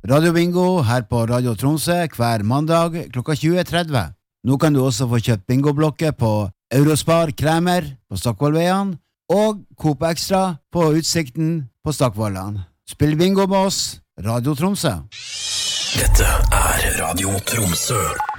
Radio Bingo her på Radio Tromsø hver mandag klokka 20:30. Nå kan du også få kjøpt bingoblokker på Eurospar Kremer på Stokkvollveien og Coop Extra på Utsikten på Stokkvollan. Spill bingo med oss, Radio Tromsø. Dette Radio Tromsø.